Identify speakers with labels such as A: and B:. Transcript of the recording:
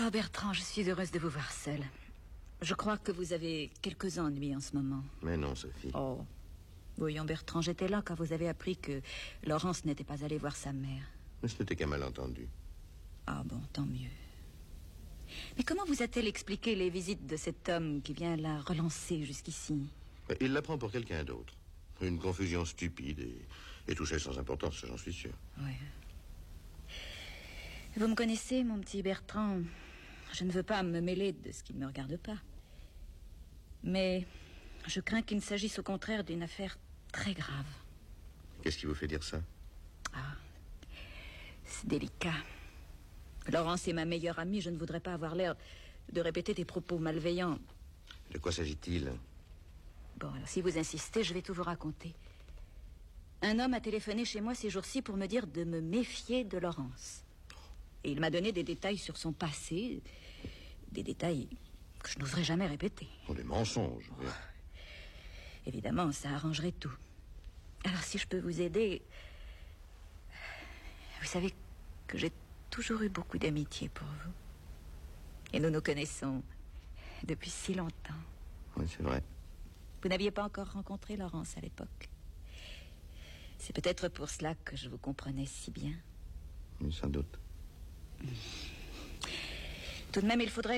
A: Oh Bertrand, je suis heureuse de vous voir seul. Je crois que vous avez quelques ennuis en ce moment.
B: Mais non, Sophie.
A: Oh, voyons Bertrand, j'étais là quand vous avez appris que Laurence n'était pas allée voir sa mère.
B: Mais ce n'était qu'un malentendu.
A: Ah bon, tant mieux. Mais comment vous a-t-elle expliqué les visites de cet homme qui vient la relancer jusqu'ici?
B: Il la prend pour quelqu'un d'autre. Une confusion stupide et touchée sans importance, j'en suis sûr.
A: Oui. Vous me connaissez, mon petit Bertrand. Je ne veux pas me mêler de ce qui ne me regarde pas. Mais je crains qu'il ne s'agisse au contraire d'une affaire très grave.
B: Qu'est-ce qui vous fait dire ça?
A: Ah, c'est délicat. Laurence est ma meilleure amie, je ne voudrais pas avoir l'air de répéter des propos malveillants.
B: De quoi s'agit-il?
A: Bon, alors si vous insistez, je vais tout vous raconter. Un homme a téléphoné chez moi ces jours-ci pour me dire de me méfier de Laurence. Et il m'a donné des détails sur son passé, des détails que je n'oserais jamais répéter.
B: Oh, des mensonges. Oui.
A: Évidemment, ça arrangerait tout. Alors, si je peux vous aider... Vous savez que j'ai toujours eu beaucoup d'amitié pour vous. Et nous nous connaissons depuis si longtemps.
B: Oui, c'est vrai.
A: Vous n'aviez pas encore rencontré Laurence à l'époque. C'est peut-être pour cela que je vous comprenais si bien.
B: Oui, sans doute.
A: Tout de même, il faudrait